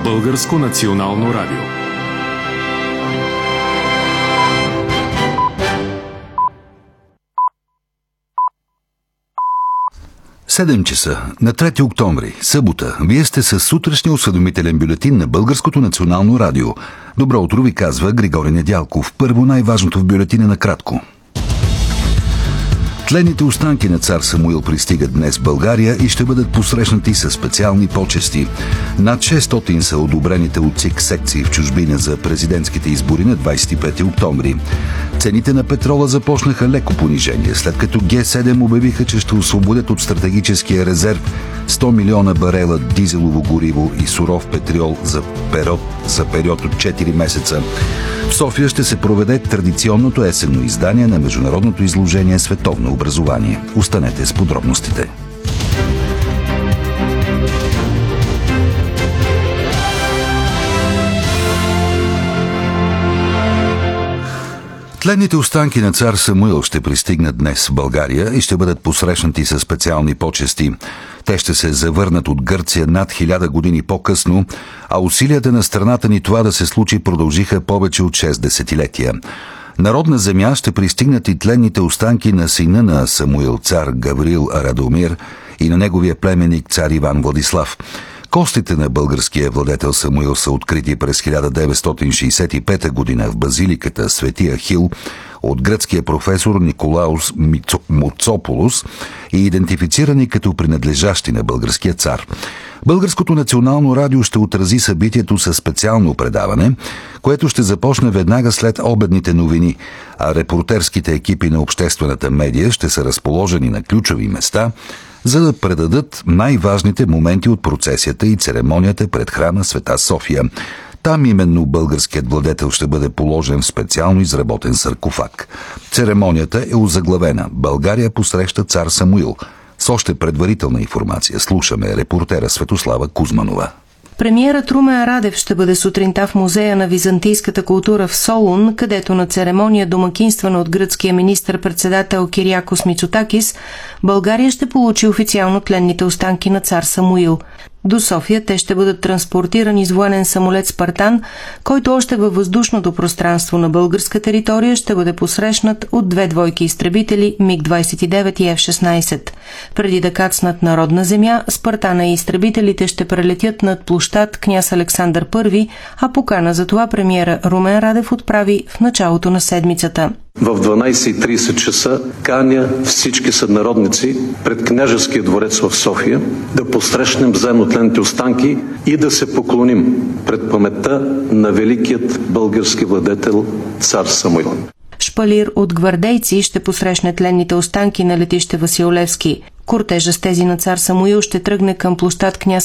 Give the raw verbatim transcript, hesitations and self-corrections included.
Българско национално радио. седем часа на трети октомври, събота. Вие сте със сутрешния осведомителен бюлетин на Българското национално радио. Добро утро ви казва Григорий Недялков. Първо най-важното в бюлетина накратко. Тленните останки на цар Самуил пристигат днес в България и ще бъдат посрещнати със специални почести. Над шестстотин са одобрените от ЦИК секции в чужбина за президентските избори на двадесет и пети октомври. Цените на петрола започнаха леко понижение, след като Ге седем обявиха, че ще освободят от стратегическия резерв сто милиона барела дизелово гориво и суров петрол за период, за период от четири месеца. В София ще се проведе традиционното есенно издание на международното изложение Световно образование. Останете с подробностите. Тленните останки на цар Самуил ще пристигнат днес в България и ще бъдат посрещнати със специални почести. Те ще се завърнат от Гърция над хиляда години по-късно, а усилията на страната ни това да се случи продължиха повече от шест десетилетия. Народна земя ще пристигнат и тленните останки на сина на Самуил, цар Гаврил Радомир, и на неговия племенник цар Иван Владислав. Костите на българския владетел Самуил са открити през хиляда деветстотин шейсет и пета година в базиликата Свети Ахил от гръцкия професор Николаус Моцополос и идентифицирани като принадлежащи на българския цар. Българското национално радио ще отрази събитието със специално предаване, което ще започне веднага след обедните новини, а репортерските екипи на обществената медия ще са разположени на ключови места, за да предадат най-важните моменти от процесията и церемонията пред храма Света София. Там именно българският владетел ще бъде положен в специално изработен саркофаг. Церемонията е озаглавена «България посреща цар Самуил». С още предварителна информация слушаме репортера Светослава Кузманова. Премиерът Румен Радев ще бъде сутринта в Музея на византийската култура в Солун, където на церемония, домакинствана от гръцкия министър-председател Кириакос Мицотакис, България ще получи официално тленните останки на цар Самуил. До София те ще бъдат транспортирани с военен самолет «Спартан», който още във въздушното пространство на българска територия ще бъде посрещнат от две двойки изтребители Миг двадесет и девет и Еф шестнадесет. Преди да кацнат на родна земя, «Спартана» и изтребителите ще прелетят над площад Княз Александър Първи, а покана за това премиера Румен Радев отправи в началото на седмицата. В дванадесет и тридесет часа каня всички сънародници пред княжеския дворец в София да посрещнем заедно тленните останки и да се поклоним пред паметта на великият български владетел цар Самуил. Шпалир от гвардейци ще посрещне тленните останки на летище Васил Левски. Кортежа с тези на цар Самуил ще тръгне към площад Княз